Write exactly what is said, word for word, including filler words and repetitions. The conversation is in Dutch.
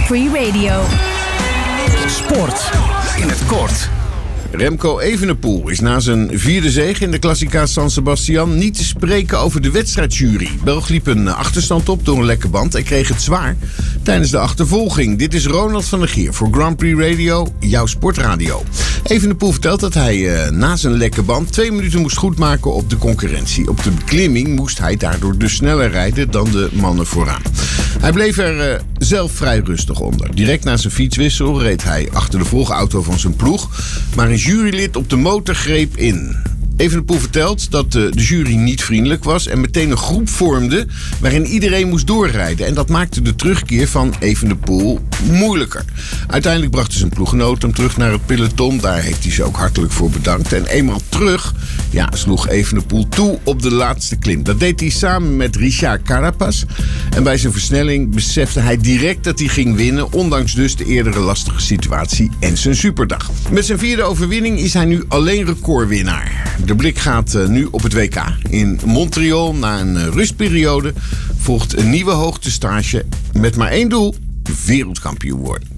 Prix Radio. Sport in het kort. Remco Evenepoel is na zijn vierde zege in de Classica San Sebastian niet te spreken over de wedstrijdjury. Belg liep een achterstand op door een lekke band en kreeg het zwaar tijdens de achtervolging. Dit is Ronald van der Geer voor Grand Prix Radio, jouw sportradio. Evenepoel vertelt dat hij uh, na zijn lekke band twee minuten moest goedmaken op de concurrentie. Op de beklimming moest hij daardoor dus sneller rijden dan de mannen vooraan. Hij bleef er uh, zelf vrij rustig onder. Direct na zijn fietswissel reed hij achter de volgauto van zijn ploeg, maar een jurylid op de motor greep in. Evenepoel vertelt dat de jury niet vriendelijk was en meteen een groep vormde waarin iedereen moest doorrijden. En dat maakte de terugkeer van Evenepoel moeilijker. Uiteindelijk brachten zijn ploeggenoot hem terug naar het peloton. Daar heeft hij ze ook hartelijk voor bedankt. En eenmaal terug ja, sloeg Evenepoel toe op de laatste klim. Dat deed hij samen met Richard Carapaz. En bij zijn versnelling besefte hij direct dat hij ging winnen, ondanks dus de eerdere lastige situatie en zijn superdag. Met zijn vierde overwinning is hij nu alleen recordwinnaar. De blik gaat uh, nu op het W K. In Montreal, na een uh, rustperiode, volgt een nieuwe hoogtestage met maar één doel: wereldkampioen worden.